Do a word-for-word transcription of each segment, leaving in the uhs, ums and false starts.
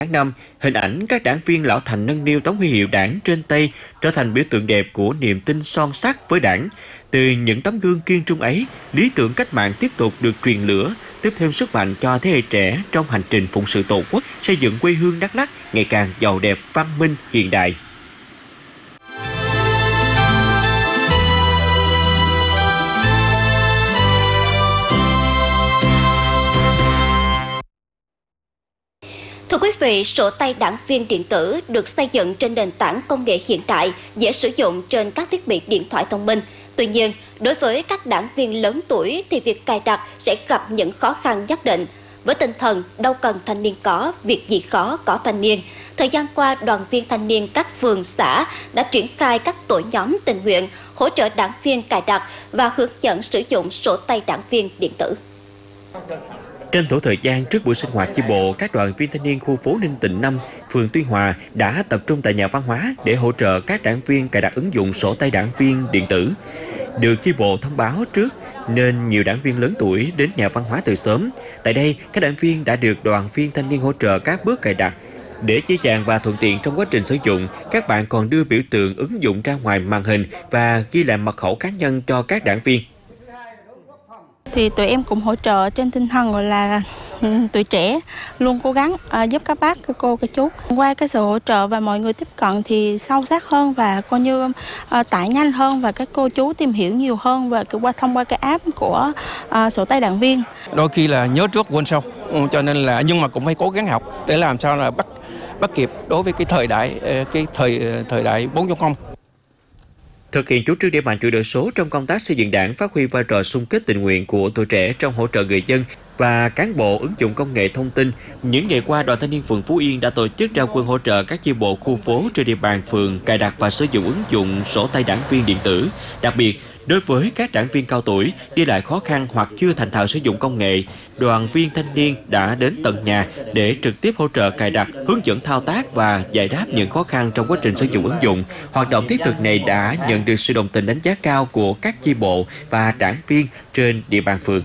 tháng năm, hình ảnh các đảng viên lão thành nâng niu tấm huy hiệu Đảng trên tay trở thành biểu tượng đẹp của niềm tin son sắt với Đảng. Từ những tấm gương kiên trung ấy, lý tưởng cách mạng tiếp tục được truyền lửa, tiếp thêm sức mạnh cho thế hệ trẻ trong hành trình phụng sự Tổ quốc, xây dựng quê hương Đắk Lắk ngày càng giàu đẹp, văn minh, hiện đại. Thưa quý vị, sổ tay đảng viên điện tử được xây dựng trên nền tảng công nghệ hiện đại, dễ sử dụng trên các thiết bị điện thoại thông minh. Tuy nhiên, đối với các đảng viên lớn tuổi thì việc cài đặt sẽ gặp những khó khăn nhất định. Với tinh thần đâu cần thanh niên có, việc gì khó có thanh niên, thời gian qua đoàn viên thanh niên các phường xã đã triển khai các tổ nhóm tình nguyện hỗ trợ đảng viên cài đặt và hướng dẫn sử dụng sổ tay đảng viên điện tử. Tranh thủ thời gian trước buổi sinh hoạt chi bộ, các đoàn viên thanh niên khu phố Ninh Tịnh năm, phường Tuy Hòa đã tập trung tại nhà văn hóa để hỗ trợ các đảng viên cài đặt ứng dụng sổ tay đảng viên điện tử. Được chi bộ thông báo trước nên nhiều đảng viên lớn tuổi đến nhà văn hóa từ sớm. Tại đây, các đảng viên đã được đoàn viên thanh niên hỗ trợ các bước cài đặt. Để dễ dàng và thuận tiện trong quá trình sử dụng, các bạn còn đưa biểu tượng ứng dụng ra ngoài màn hình và ghi lại mật khẩu cá nhân cho các đảng viên. Thì tụi em cũng hỗ trợ trên tinh thần gọi là tuổi trẻ luôn cố gắng à, giúp các bác, các cô, các chú. Qua cái sự hỗ trợ và mọi người tiếp cận thì sâu sắc hơn và coi như à, tải nhanh hơn và các cô chú tìm hiểu nhiều hơn và qua thông qua cái app của à, sổ tay đảng viên. Đôi khi là nhớ trước quên sau, cho nên là nhưng mà cũng phải cố gắng học để làm sao là bắt bắt kịp đối với cái thời đại cái thời thời đại bốn chấm không. Thực hiện chủ trương đẩy mạnh chuyển đổi số trong công tác xây dựng Đảng, phát huy vai trò xung kích tình nguyện của tuổi trẻ trong hỗ trợ người dân và cán bộ ứng dụng công nghệ thông tin, những ngày qua, Đoàn Thanh niên phường Phú Yên đã tổ chức ra quân hỗ trợ các chi bộ khu phố trên địa bàn phường cài đặt và sử dụng ứng dụng sổ tay đảng viên điện tử. Đặc biệt, đối với các đảng viên cao tuổi đi lại khó khăn hoặc chưa thành thạo sử dụng công nghệ, đoàn viên thanh niên đã đến tận nhà để trực tiếp hỗ trợ cài đặt, hướng dẫn thao tác và giải đáp những khó khăn trong quá trình sử dụng ứng dụng. Hoạt động thiết thực này đã nhận được sự đồng tình đánh giá cao của các chi bộ và đảng viên trên địa bàn phường.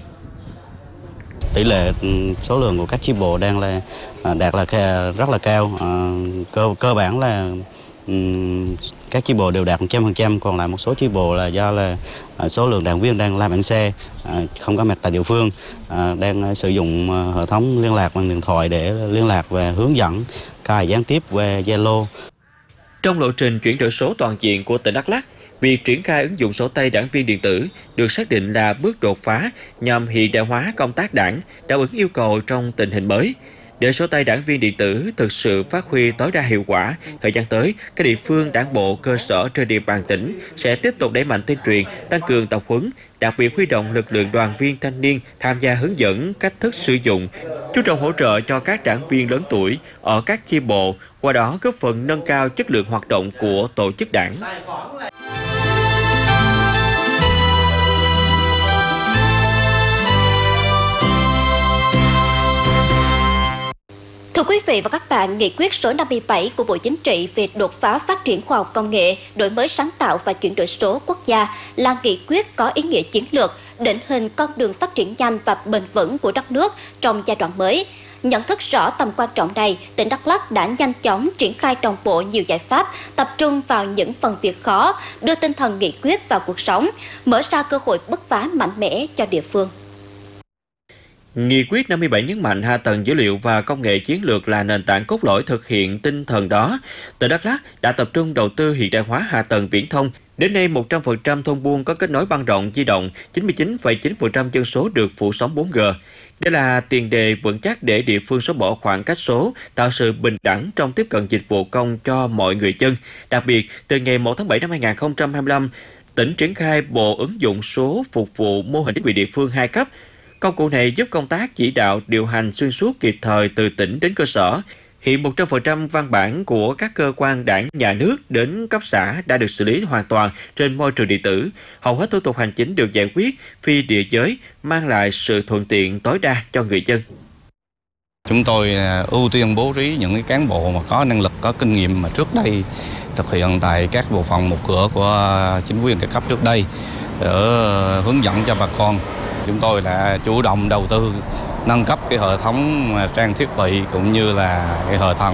Tỷ lệ số lượng của các chi bộ đang là đạt là rất là cao, cơ cơ bản là các chi bộ đều đạt một trăm phần trăm, còn lại một số chi bộ là do là số lượng đảng viên đang làm ăn xe, không có mặt tại địa phương, đang sử dụng hệ thống liên lạc bằng điện thoại để liên lạc và hướng dẫn cài gián tiếp qua Zalo. Trong lộ trình chuyển đổi số toàn diện của tỉnh Đắk Lắk, việc triển khai ứng dụng sổ tay đảng viên điện tử được xác định là bước đột phá nhằm hiện đại hóa công tác đảng, đáp ứng yêu cầu trong tình hình mới. Để sổ tay đảng viên điện tử thực sự phát huy tối đa hiệu quả, thời gian tới, các địa phương đảng bộ cơ sở trên địa bàn tỉnh sẽ tiếp tục đẩy mạnh tuyên truyền, tăng cường tập huấn, đặc biệt huy động lực lượng đoàn viên thanh niên tham gia hướng dẫn cách thức sử dụng, chú trọng hỗ trợ cho các đảng viên lớn tuổi ở các chi bộ, qua đó góp phần nâng cao chất lượng hoạt động của tổ chức đảng. Thưa quý vị và các bạn, nghị quyết số năm mươi bảy của Bộ Chính trị về đột phá phát triển khoa học công nghệ, đổi mới sáng tạo và chuyển đổi số quốc gia là nghị quyết có ý nghĩa chiến lược, định hình con đường phát triển nhanh và bền vững của đất nước trong giai đoạn mới. Nhận thức rõ tầm quan trọng này, tỉnh Đắk Lắk đã nhanh chóng triển khai đồng bộ nhiều giải pháp, tập trung vào những phần việc khó, đưa tinh thần nghị quyết vào cuộc sống, mở ra cơ hội bứt phá mạnh mẽ cho địa phương. Nghị quyết năm mươi bảy nhấn mạnh hạ tầng dữ liệu và công nghệ chiến lược là nền tảng cốt lõi thực hiện tinh thần đó. Tỉnh Đắk Lắk đã tập trung đầu tư hiện đại hóa hạ tầng viễn thông. Đến nay, một trăm phần trăm thôn buôn có kết nối băng rộng di động, chín mươi chín phẩy chín phần trăm dân số được phủ sóng bốn G. Đây là tiền đề vững chắc để địa phương xóa bỏ khoảng cách số, tạo sự bình đẳng trong tiếp cận dịch vụ công cho mọi người dân. Đặc biệt, từ ngày một tháng bảy năm hai nghìn không trăm hai mươi lăm, tỉnh triển khai bộ ứng dụng số phục vụ mô hình chính quyền địa phương hai cấp. Công cụ này giúp công tác chỉ đạo, điều hành xuyên suốt kịp thời từ tỉnh đến cơ sở. Hiện một trăm phần trăm văn bản của các cơ quan đảng, nhà nước đến cấp xã đã được xử lý hoàn toàn trên môi trường điện tử. Hầu hết thủ tục hành chính được giải quyết phi địa giới, mang lại sự thuận tiện tối đa cho người dân. Chúng tôi ưu tiên bố trí những cái cán bộ mà có năng lực, có kinh nghiệm mà trước đây thực hiện tại các bộ phận một cửa của chính quyền các cấp trước đây để hướng dẫn cho bà con. Chúng tôi đã chủ động đầu tư nâng cấp cái hệ thống trang thiết bị cũng như là cái hệ thống